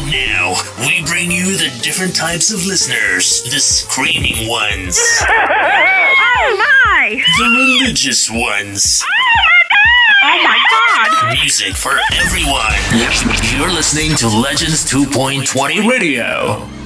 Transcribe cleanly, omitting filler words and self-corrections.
now, we bring you the different types of listeners. The screaming ones. Oh my! The religious ones. Oh my god! Music for everyone. You're listening to Legends 2.20 Radio.